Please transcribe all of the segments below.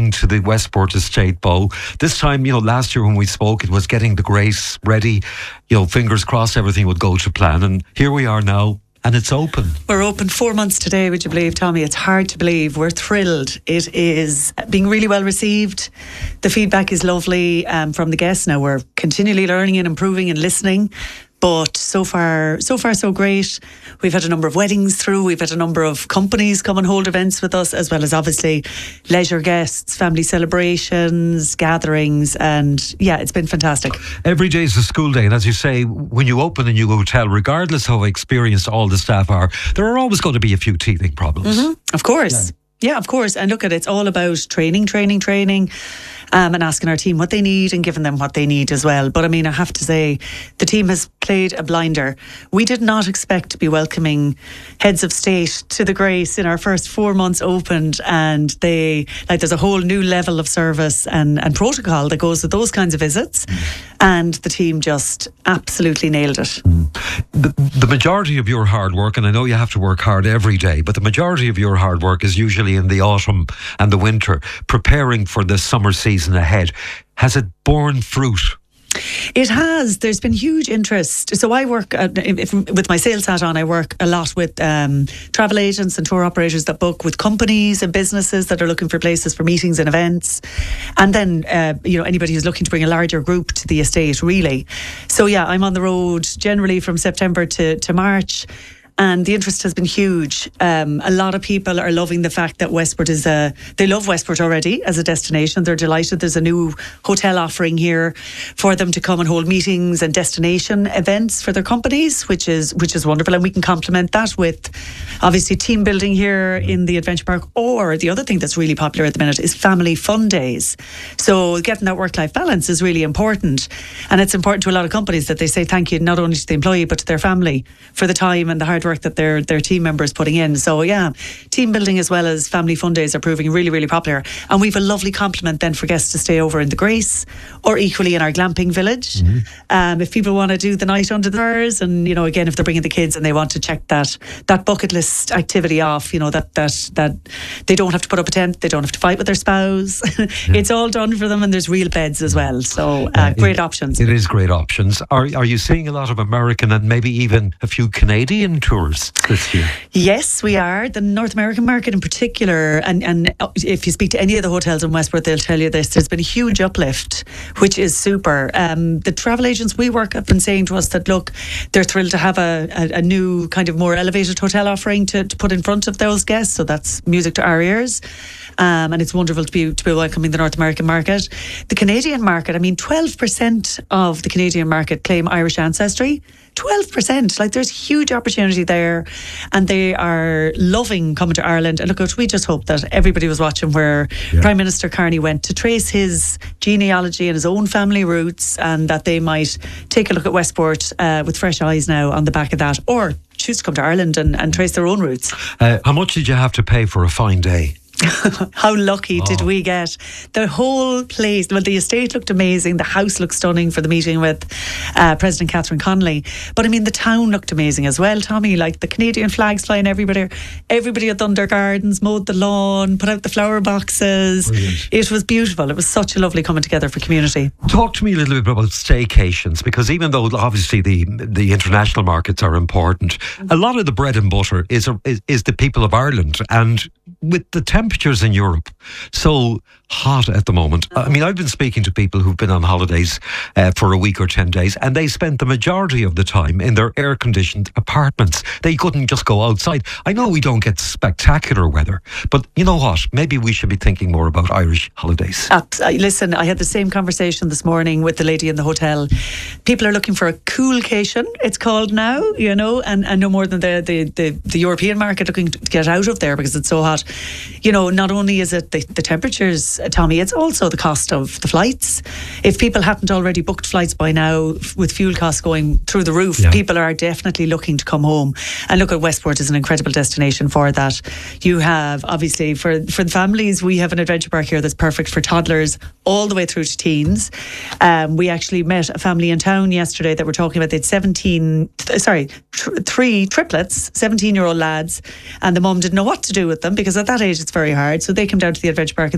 getting to the Westport Estate Bow. This time, last year when we spoke, it was getting the Grace ready. Fingers crossed everything would go to plan. And here we are now. And it's open. We're open 4 months today, would you believe, Tommy? It's hard to believe. We're thrilled. It is being really well received. The feedback is lovely from the guests. Now we're continually learning and improving and listening. But so far so great. We've had a number of weddings through. We've had a number of companies come and hold events with us, as well as obviously leisure guests, family celebrations, gatherings. And yeah, it's been fantastic. Every day is a school day. And as you say, when you open a new hotel, regardless how experienced all the staff are, there are always going to be a few teething problems. Mm-hmm. Of course. Yeah, of course. And look, it's all about training. And asking our team what they need and giving them what they need as well. But I mean, I have to say, the team has played a blinder. We did not expect to be welcoming heads of state to the Grace in our first 4 months opened, and there's a whole new level of service and protocol that goes with those kinds of visits. And the team just absolutely nailed it. The majority of your hard work, and I know you have to work hard every day, but the majority of your hard work is usually in the autumn and the winter, preparing for the summer season ahead. Has it borne fruit? It has. There's been huge interest. So I work, with my sales hat on, I work a lot with travel agents and tour operators that book with companies and businesses that are looking for places for meetings and events. And then, anybody who's looking to bring a larger group to the estate, really. So yeah, I'm on the road generally from September to March. And the interest has been huge. A lot of people are loving the fact that Westport they love Westport already as a destination. They're delighted. There's a new hotel offering here for them to come and hold meetings and destination events for their companies, which is wonderful. And we can complement that with obviously team building here in the Adventure Park. Or the other thing that's really popular at the minute is family fun days. So getting that work-life balance is really important. And it's important to a lot of companies that they say thank you not only to the employee but to their family for the time and the hard work that their team members putting in. So yeah, team building as well as family fun days are proving really, really popular. And we've a lovely complement then for guests to stay over in the Grace or equally in our glamping village. Mm-hmm. If people want to do the night under the stars, and again, if they're bringing the kids and they want to check that bucket list activity off, that they don't have to put up a tent, they don't have to fight with their spouse. It's all done for them, and there's real beds as well. So great options. It is great options. Are you seeing a lot of American and maybe even a few Canadian tours this year? Yes, we are. The North American market in particular, and if you speak to any of the hotels in Westport, they'll tell you this, there's been a huge uplift, which is super. The travel agents we work have been saying to us that, look, they're thrilled to have a new kind of more elevated hotel offering to put in front of those guests, so that's music to our ears. And it's wonderful to be welcoming the North American market. The Canadian market, 12% of the Canadian market claim Irish ancestry. 12%. There's huge opportunity there, and they are loving coming to Ireland. And look, we just hope that everybody was watching where Prime Minister Carney went to trace his genealogy and his own family roots, and that they might take a look at Westport with fresh eyes now on the back of that, or choose to come to Ireland and trace their own roots. How much did you have to pay for a fine day? How lucky did we get? The whole place, the estate looked amazing. The house looked stunning for the meeting with President Catherine Connolly. But the town looked amazing as well, Tommy. The Canadian flags flying everybody. Everybody at Thunder Gardens mowed the lawn, put out the flower boxes. Brilliant. It was beautiful. It was such a lovely coming together for community. Talk to me a little bit about staycations, because even though obviously the international markets are important, a lot of the bread and butter is the people of Ireland. And with the temperatures in Europe so hot at the moment, I've been speaking to people who've been on holidays for a week or 10 days, and they spent the majority of the time in their air-conditioned apartments. They couldn't just go outside. I know we don't get spectacular weather, but you know what? Maybe we should be thinking more about Irish holidays. Listen, I had the same conversation this morning with the lady in the hotel. People are looking for a coolcation, it's called now, and no more than the European market looking to get out of there because it's so hot. Not only is it the temperatures, Tommy, it's also the cost of the flights. If people hadn't already booked flights by now, with fuel costs going through the roof, people are definitely looking to come home. And look, at Westport is an incredible destination for that. You have, obviously, for the families, we have an adventure park here that's perfect for toddlers all the way through to teens. We actually met a family in town yesterday that were talking about, they had 3 triplets, 17-year-old lads, and the mum didn't know what to do with them because at that age it's very hard. So they came down to the adventure park and they did the year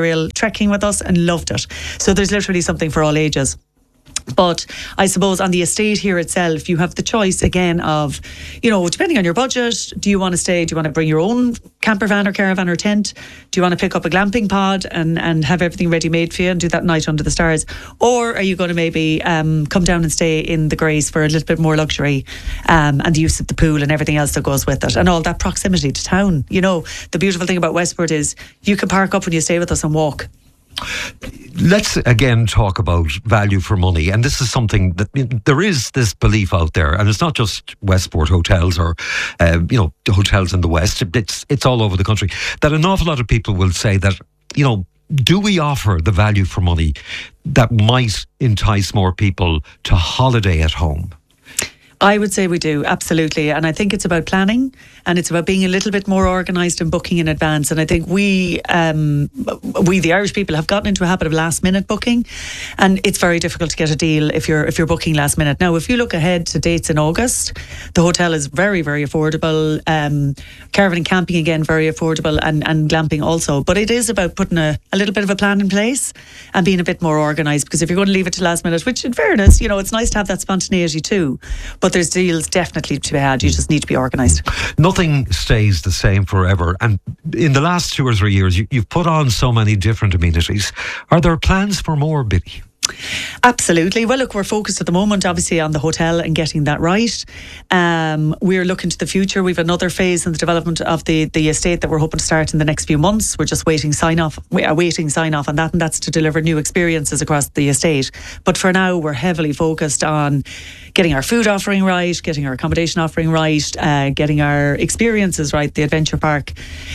aerial trekking with us and loved it. So there's literally something for all ages. But I suppose on the estate here itself, you have the choice again of, depending on your budget, do you want to stay? Do you want to bring your own camper van or caravan or tent? Do you want to pick up a glamping pod and have everything ready made for you and do that night under the stars? Or are you going to maybe come down and stay in the Grace for a little bit more luxury and the use of the pool and everything else that goes with it and all that proximity to town? The beautiful thing about Westport is you can park up when you stay with us and walk. Let's again talk about value for money, and this is something that there is this belief out there, and it's not just Westport hotels or hotels in the West. It's all over the country that an awful lot of people will say that do we offer the value for money that might entice more people to holiday at home? I would say we do, absolutely. And I think it's about planning and it's about being a little bit more organised and booking in advance. And I think we, the Irish people, have gotten into a habit of last minute booking, and it's very difficult to get a deal if you're booking last minute. Now, if you look ahead to dates in August, the hotel is very, very affordable. Caravan and camping, again, very affordable, and glamping also. But it is about putting a little bit of a plan in place and being a bit more organised, because if you're going to leave it to last minute, which in fairness, it's nice to have that spontaneity too, but there's deals definitely to be had. You just need to be organised. Nothing stays the same forever. And in the last 2 or 3 years, you've put on so many different amenities. Are there plans for more, Biddy? Absolutely. Well, look, we're focused at the moment, obviously, on the hotel and getting that right. We're looking to the future. We've another phase in the development of the estate that we're hoping to start in the next few months. We're just awaiting sign off on that, and that's to deliver new experiences across the estate. But for now, we're heavily focused on getting our food offering right, getting our accommodation offering right, getting our experiences right, the adventure park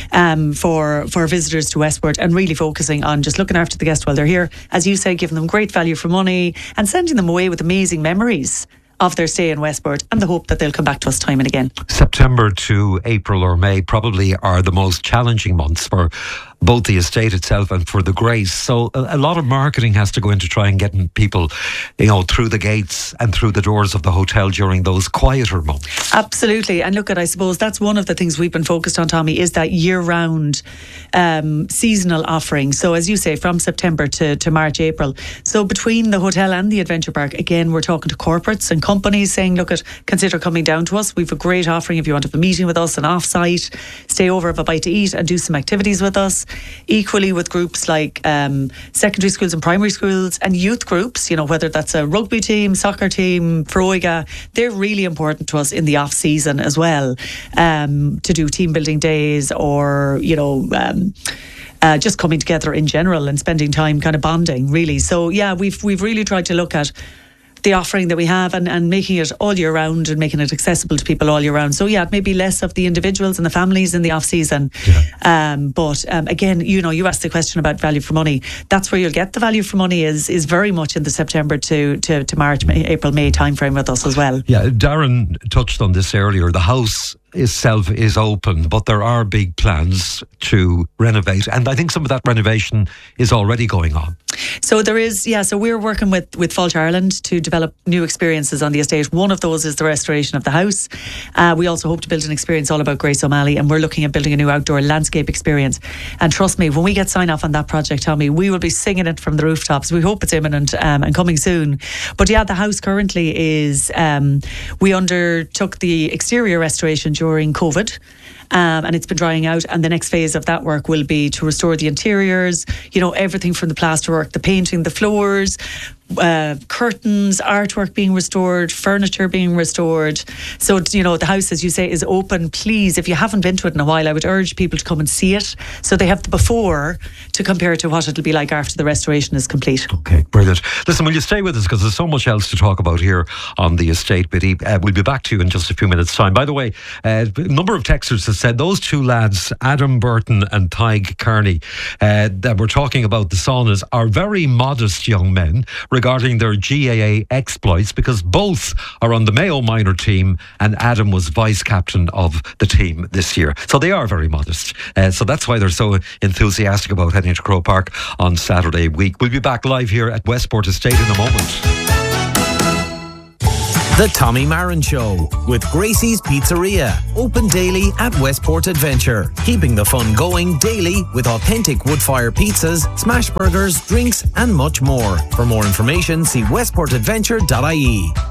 for visitors to Westport, and really focusing on just looking after the guests while they're here. As you say, giving them great value for money and sending them away with amazing memories of their stay in Westport, and the hope that they'll come back to us time and again. September to April or May probably are the most challenging months for both the estate itself and for the Grace. So a lot of marketing has to go into try and getting people, through the gates and through the doors of the hotel during those quieter months. Absolutely. And look, I suppose that's one of the things we've been focused on, Tommy, is that year-round seasonal offering. So as you say, from September to March, April. So between the hotel and the adventure park, again, we're talking to corporates and companies saying, look, consider coming down to us. We've a great offering if you want to have a meeting with us, an off-site, stay over, have a bite to eat and do some activities with us. Equally with groups like secondary schools and primary schools and youth groups, whether that's a rugby team, soccer team, Froiga, they're really important to us in the off season as well, to do team building days or, just coming together in general and spending time kind of bonding, really. So yeah, we've really tried to look at the offering that we have and making it all year round and making it accessible to people all year round. So yeah, it may be less of the individuals and the families in the off season. Yeah. But again, you asked the question about value for money. That's where you'll get the value for money is very much in the September to March, April, May timeframe with us as well. Yeah, Darren touched on this earlier. The house itself is open, but there are big plans to renovate, and I think some of that renovation is already going on. So there is, so we're working with Fáilte Ireland to develop new experiences on the estate. One of those is the restoration of the house. We also hope to build an experience all about Grace O'Malley, and we're looking at building a new outdoor landscape experience. And trust me, when we get sign off on that project, Tommy, we will be singing it from the rooftops. We hope it's imminent and coming soon. But yeah, the house currently is, we undertook the exterior restoration during COVID. And it's been drying out, and the next phase of that work will be to restore the interiors, everything from the plasterwork, the painting, the floors, curtains, artwork being restored, furniture being restored. So, the house, as you say, is open. Please, if you haven't been to it in a while, I would urge people to come and see it so they have the before to compare to what it'll be like after the restoration is complete. Okay, brilliant. Listen, will you stay with us, because there's so much else to talk about here on the estate, Biddy. We'll be back to you in just a few minutes' time. By the way, a number of texters have said those two lads, Adam Burton and Tig Kearney, that we're talking about the saunas, are very modest young men regarding their GAA exploits, because both are on the Mayo minor team and Adam was vice captain of the team this year. So they are very modest. So that's why they're so enthusiastic about heading to Croke Park on Saturday week. We'll be back live here at Westport Estate in a moment. The Tommy Marin Show with Gracie's Pizzeria. Open daily at Westport Adventure. Keeping the fun going daily with authentic wood-fire pizzas, smash burgers, drinks and much more. For more information, see westportadventure.ie.